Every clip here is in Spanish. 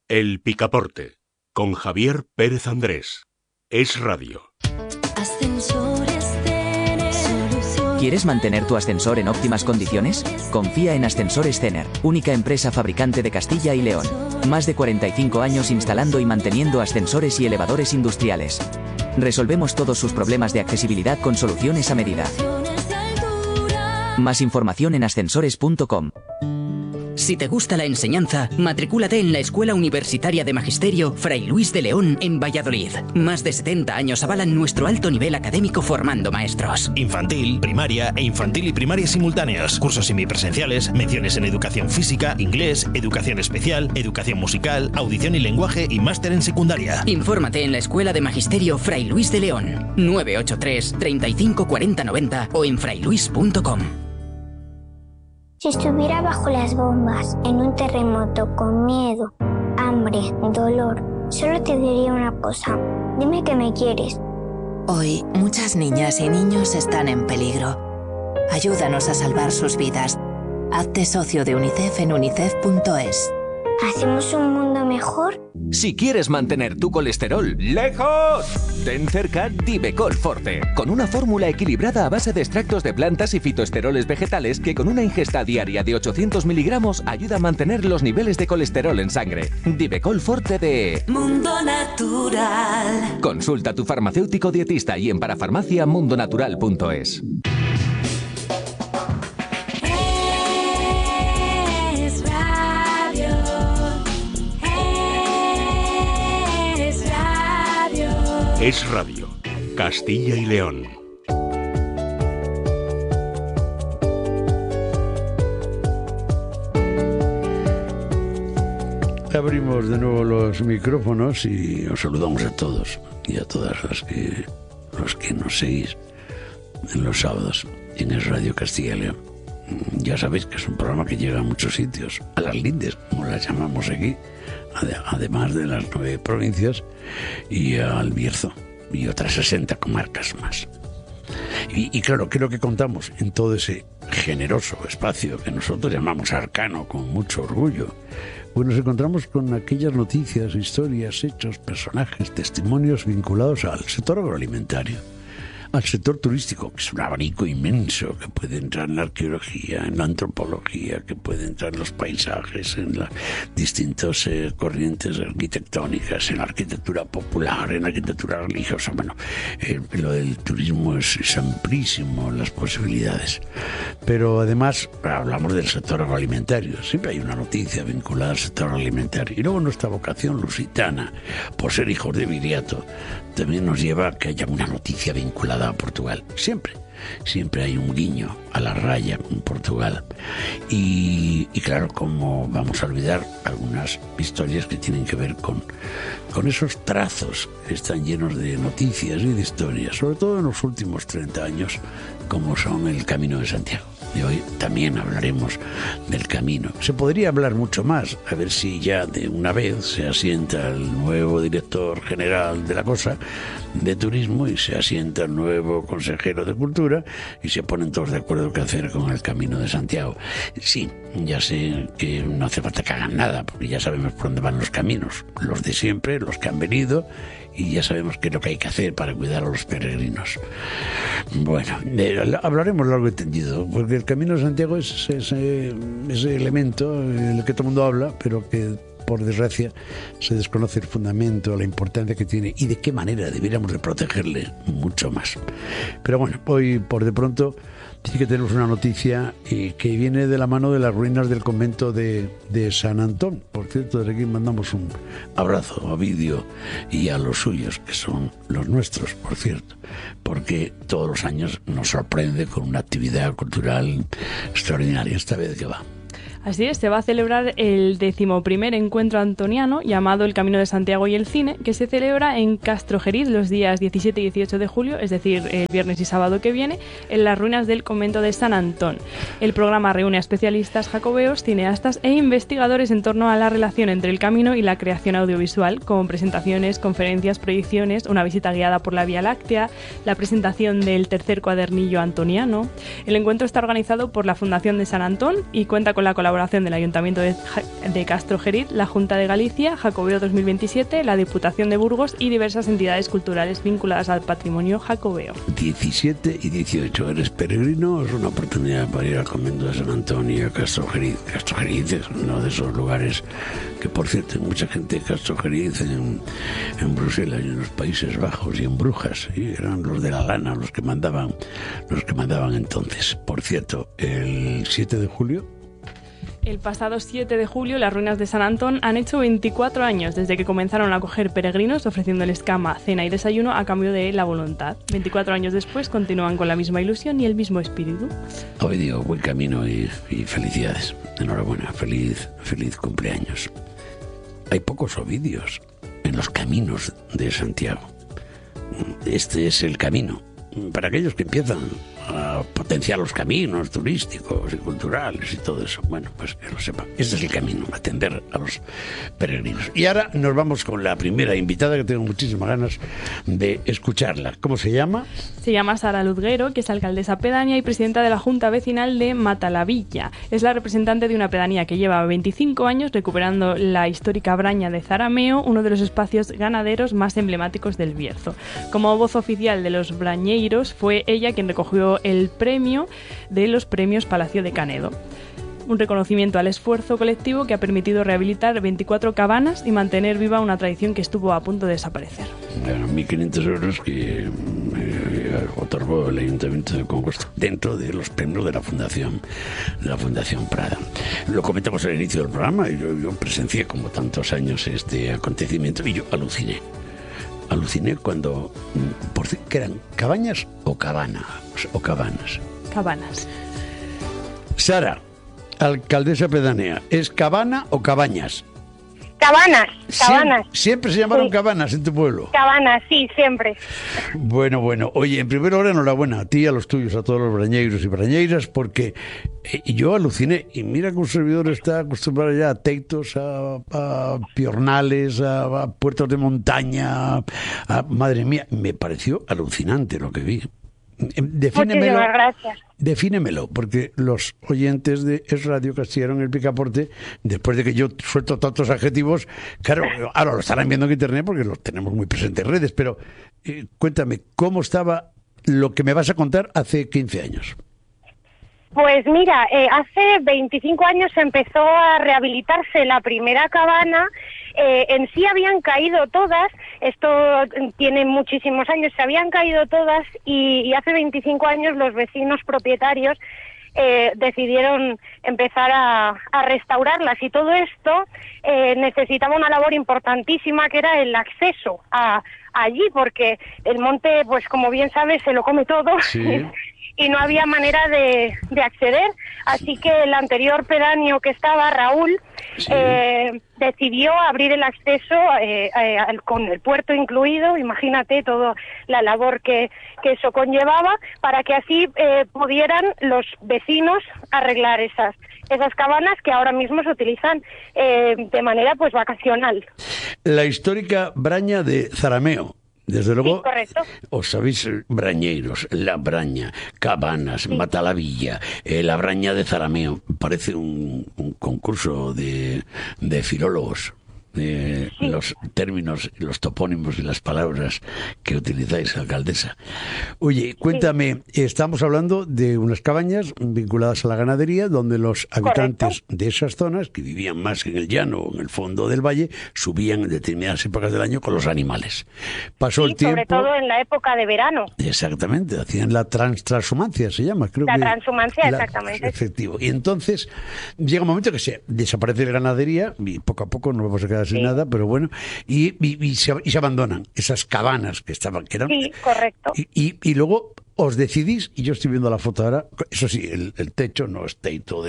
El Picaporte, con Javier Pérez Andrés. Es Radio. ¿Quieres mantener tu ascensor en óptimas condiciones? Confía en Ascensores Cener, única empresa fabricante de Castilla y León. Más de 45 años instalando y manteniendo ascensores y elevadores industriales. Resolvemos todos sus problemas de accesibilidad con soluciones a medida. Más información en ascensores.com. Si te gusta la enseñanza, matricúlate en la Escuela Universitaria de Magisterio Fray Luis de León en Valladolid. Más de 70 años avalan nuestro alto nivel académico formando maestros. Infantil, primaria e infantil y primaria simultáneas. Cursos semipresenciales, menciones en educación física, inglés, educación especial, educación musical, audición y lenguaje y máster en secundaria. Infórmate en la Escuela de Magisterio Fray Luis de León. 983 35 40 90 o en frayluis.com. Si estuviera bajo las bombas, en un terremoto, con miedo, hambre, dolor, solo te diría una cosa. Dime que me quieres. Hoy, muchas niñas y niños están en peligro. Ayúdanos a salvar sus vidas. Hazte socio de UNICEF en unicef.es. ¿Hacemos un mundo mejor? Si quieres mantener tu colesterol lejos, ten cerca Divecol Forte, con una fórmula equilibrada a base de extractos de plantas y fitoesteroles vegetales que con una ingesta diaria de 800 miligramos ayuda a mantener los niveles de colesterol en sangre. Divecol Forte de Mundo Natural. Consulta a tu farmacéutico dietista y en parafarmaciamundonatural.es. Es Radio, Castilla y León. Abrimos de nuevo los micrófonos y os saludamos a todos y a todas los que nos seguís en los sábados en Es Radio Castilla y León. Ya sabéis que es un programa que llega a muchos sitios, a las lindes, como las llamamos aquí, además de las 9 provincias y al Bierzo y otras 60 comarcas más. Y claro, creo que contamos en todo ese generoso espacio que nosotros llamamos arcano con mucho orgullo. Pues nos encontramos con aquellas noticias, historias, hechos, personajes, testimonios vinculados al sector agroalimentario, al sector turístico, que es un abanico inmenso, que puede entrar en la arqueología, en la antropología, que puede entrar en los paisajes, en las distintas corrientes arquitectónicas, en la arquitectura popular, en la arquitectura religiosa. Bueno, lo del turismo es amplísimo, las posibilidades. Pero además hablamos del sector agroalimentario. Siempre hay una noticia vinculada al sector agroalimentario. Y luego nuestra vocación lusitana, por ser hijos de Viriato, también nos lleva a que haya una noticia vinculada a Portugal. Siempre hay un guiño a la raya con Portugal. Y claro, como vamos a olvidar algunas historias que tienen que ver con esos trazos que están llenos de noticias y de historias, sobre todo en los últimos 30 años, como son el Camino de Santiago. Y hoy también hablaremos del camino. Se podría hablar mucho más, a ver si ya de una vez se asienta el nuevo director general de la cosa, de turismo, y se asienta el nuevo consejero de cultura, y se ponen todos de acuerdo qué hacer con el Camino de Santiago. Sí, ya sé que no hace falta que hagan nada, porque ya sabemos por dónde van los caminos, los de siempre, los que han venido, y ya sabemos qué es lo que hay que hacer para cuidar a los peregrinos. Bueno, hablaremos largo y tendido, porque el Camino de Santiago es ese elemento en el que todo el mundo habla, pero que por desgracia se desconoce el fundamento, la importancia que tiene y de qué manera deberíamos de protegerle mucho más. Pero bueno, hoy por de pronto sí que tenemos una noticia que viene de la mano de las ruinas del convento de San Antón. Por cierto, desde aquí mandamos un abrazo a Ovidio y a los suyos, que son los nuestros, por cierto, porque todos los años nos sorprende con una actividad cultural extraordinaria. Esta vez que va. Así es, se va a celebrar el 11º encuentro antoniano llamado El Camino de Santiago y el Cine, que se celebra en Castrojeriz los días 17 y 18 de julio, es decir, el viernes y sábado que viene, en las ruinas del convento de San Antón. El programa reúne a especialistas jacobeos, cineastas e investigadores en torno a la relación entre el camino y la creación audiovisual, como presentaciones, conferencias, proyecciones, una visita guiada por la Vía Láctea, la presentación del tercer cuadernillo antoniano. El encuentro está organizado por la Fundación de San Antón y cuenta con la colaboración colaboración del Ayuntamiento de Castrojeriz, la Junta de Galicia, Jacobeo 2027, la Diputación de Burgos y diversas entidades culturales vinculadas al patrimonio jacobeo. 17 y 18. ¿Eres peregrino? Es una oportunidad para ir al convento de San Antonio, Castrojeriz. Castrojeriz es uno de esos lugares que, por cierto, hay mucha gente de Castrojeriz en Bruselas y en los Países Bajos y en Brujas. Y eran los de la lana los que mandaban entonces. Por cierto, el 7 de julio... El pasado 7 de julio, las ruinas de San Antón han hecho 24 años desde que comenzaron a acoger peregrinos, ofreciéndoles cama, cena y desayuno a cambio de la voluntad. 24 años después continúan con la misma ilusión y el mismo espíritu. Hoy digo, buen camino y felicidades. Enhorabuena, feliz cumpleaños. Hay pocos ovidios en los caminos de Santiago. Este es el camino. Para aquellos que empiezan a potenciar los caminos turísticos y culturales y todo eso, bueno, pues que lo sepan. Este es el camino, atender a los peregrinos. Y ahora nos vamos con la primera invitada, que tengo muchísimas ganas de escucharla. ¿Cómo se llama? Se llama Sara Luzguero, que es alcaldesa pedánea y presidenta de la Junta Vecinal de Matalavilla. Es la representante de una pedanía que lleva 25 años recuperando la histórica Braña de Zarameo, uno de los espacios ganaderos más emblemáticos del Bierzo. Como voz oficial de los brañeiros, fue ella quien recogió el premio de los premios Palacio de Canedo. Un reconocimiento al esfuerzo colectivo que ha permitido rehabilitar 24 cabanas y mantener viva una tradición que estuvo a punto de desaparecer. Bueno, 1.500 euros que otorgó el Ayuntamiento de Congosto dentro de los premios de la Fundación Prada. Lo comentamos al inicio del programa y yo presencié como tantos años este acontecimiento y yo aluciné cuando, ¿qué eran? ¿Cabañas o cabanas? Cabanas. Sara, alcaldesa pedánea, ¿es cabana o cabañas? Cabanas. Siempre se llamaron sí. Cabanas en tu pueblo. Cabanas, sí, siempre. Bueno. Oye, en primer lugar, enhorabuena a ti, a los tuyos, a todos los brañeiros y brañeiras, porque yo aluciné. Y mira que un servidor está acostumbrado ya a teitos, a piornales, a puertos de montaña. Madre mía, me pareció alucinante lo que vi. Muchísimas gracias. Defínemelo, porque los oyentes de Es Radio castigaron el picaporte después de que yo suelto tantos adjetivos. Claro, ahora lo estarán viendo en internet porque los tenemos muy presentes en redes, pero cuéntame, ¿cómo estaba lo que me vas a contar hace 15 años? Pues mira, hace 25 años empezó a rehabilitarse la primera cabana. En sí habían caído todas, esto tiene muchísimos años, se habían caído todas y hace 25 años los vecinos propietarios decidieron empezar a restaurarlas y todo esto necesitaba una labor importantísima que era el acceso allí, porque el monte, pues como bien sabes, se lo come todo. Sí. Y no había manera de acceder, así que el anterior pedáneo que estaba, Raúl, sí, decidió abrir el acceso con el puerto incluido, imagínate toda la labor que eso conllevaba, para que así pudieran los vecinos arreglar esas cabanas que ahora mismo se utilizan de manera pues vacacional. La histórica Braña de Zarameo. Desde luego, sí, correcto. Os sabéis brañeiros, la Braña, Cabanas, sí, Matalavilla, la Braña de Zarameo. Parece un concurso de filólogos. Sí. Los términos, los topónimos y las palabras que utilizáis, alcaldesa. Oye, cuéntame, sí, estamos hablando de unas cabañas vinculadas a la ganadería, donde los habitantes de esas zonas, que vivían más en el llano o en el fondo del valle, subían en determinadas épocas del año con los animales. Pasó el tiempo. Sobre todo en la época de verano. Exactamente, hacían la transhumancia, se llama, creo. La transhumancia, exactamente. Efectivo. Y entonces llega un momento que se desaparece la ganadería y poco a poco nos vamos a quedar sin nada, pero bueno, y se abandonan esas cabanas que eran. Sí, correcto. Y luego os decidís, y yo estoy viendo la foto ahora, eso sí, el techo no es teito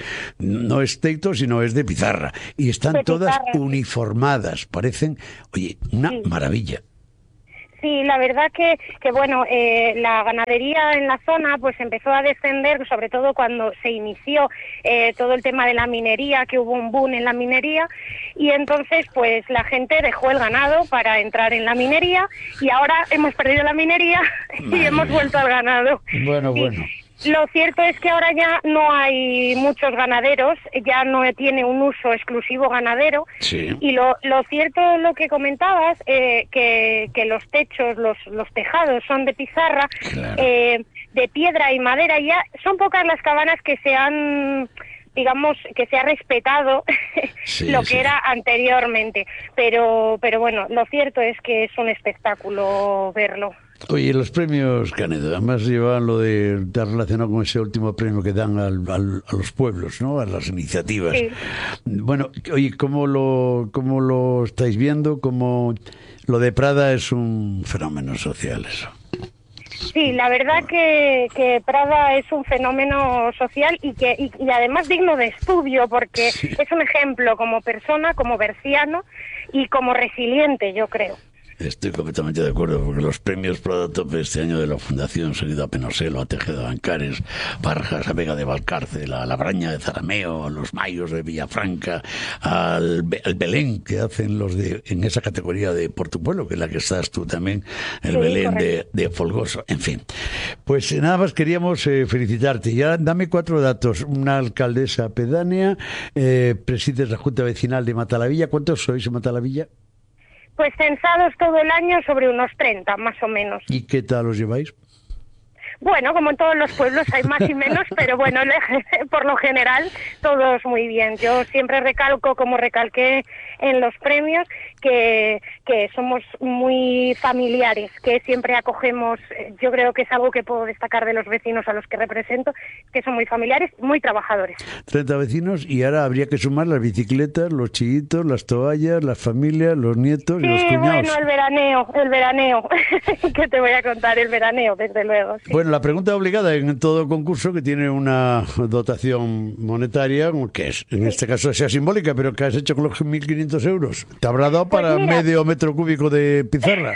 sino es de pizarra, y están todas uniformadas, parecen, oye, una maravilla. Sí, la verdad que bueno, la ganadería en la zona pues empezó a descender, sobre todo cuando se inició todo el tema de la minería, que hubo un boom en la minería, y entonces pues la gente dejó el ganado para entrar en la minería, y ahora hemos perdido la minería y hemos vuelto al ganado. Bueno, sí. bueno. Lo cierto es que ahora ya no hay muchos ganaderos, ya no tiene un uso exclusivo ganadero. Sí. Y lo cierto, lo que comentabas, que los techos, los tejados son de pizarra, claro, de piedra y madera. Ya son pocas las cabanas que se han, digamos, que se ha respetado sí, lo que sí. era anteriormente. Pero bueno, lo cierto es que es un espectáculo verlo. Oye, los premios Canedo, además llevaban lo de estar relacionado con ese último premio que dan a los pueblos, ¿no? A las iniciativas. Sí. Bueno, oye, ¿cómo lo estáis viendo? ¿Cómo lo de Prada es un fenómeno social eso? Sí, la verdad que Prada es un fenómeno social y además digno de estudio, porque es un ejemplo como persona, como berciano y como resiliente, yo creo. Estoy completamente de acuerdo, porque los premios Prada Top este año de la Fundación se han ido a Penoselo, a Tejeda de Ancares, Barjas, a Vega de Valcárcel, a La Braña de Zarameo, a los Mayos de Villafranca, al Belén que hacen los en esa categoría de Por tu Pueblo, que es la que estás tú también, el sí, Belén de Folgoso, en fin. Pues nada más queríamos felicitarte. Ya dame 4 datos. Una alcaldesa pedánea, presides la Junta Vecinal de Matalavilla. ¿Cuántos sois en Matalavilla? Pues censados todo el año sobre unos 30, más o menos. ¿Y qué tal os lleváis? Bueno, como en todos los pueblos hay más y menos, pero bueno, por lo general todos muy bien. Yo siempre recalco, como recalqué en los premios, que somos muy familiares, que siempre acogemos. Yo creo que es algo que puedo destacar de los vecinos a los que represento, que son muy familiares, muy trabajadores. 30 vecinos, y ahora habría que sumar las bicicletas, los chillitos, las toallas, las familias, los nietos y los cuñados. Sí, bueno, el veraneo, que te voy a contar, el veraneo, desde luego. Sí. Bueno, la pregunta obligada en todo concurso que tiene una dotación monetaria, que es, en este caso sea simbólica, pero ¿qué has hecho con los 1.500 euros? ¿Te habrá dado para medio metro cúbico de pizarra?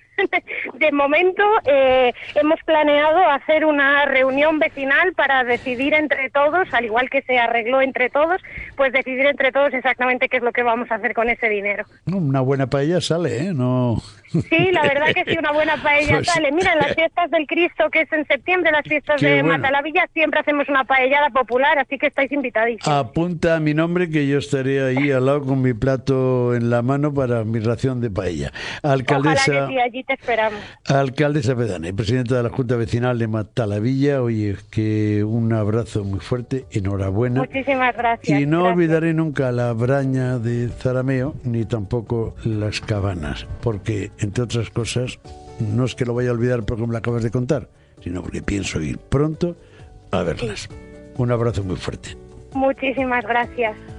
De momento hemos planeado hacer una reunión vecinal para decidir entre todos, al igual que se arregló entre todos, pues decidir entre todos exactamente qué es lo que vamos a hacer con ese dinero. Una buena paella sale, ¿eh? No... Sí, la verdad que sí, una buena paella pues, sale. Mira, en las fiestas del Cristo, que es en septiembre, las fiestas de bueno. Matalavilla, siempre hacemos una paellada popular, así que estáis invitadísimos. Apunta a mi nombre, que yo estaré ahí al lado con mi plato en la mano para mi ración de paella. Alcaldesa, ojalá que sí, allí te esperamos. Alcaldesa pedánea y presidenta de la Junta Vecinal de Matalavilla, oye, que un abrazo muy fuerte, enhorabuena. Muchísimas gracias. Y no gracias. olvidaré nunca la Braña de Zarameo, ni tampoco las cabanas, porque, entre otras cosas, no es que lo vaya a olvidar porque me lo acabas de contar, sino porque pienso ir pronto a verlas. Un abrazo muy fuerte. Muchísimas gracias.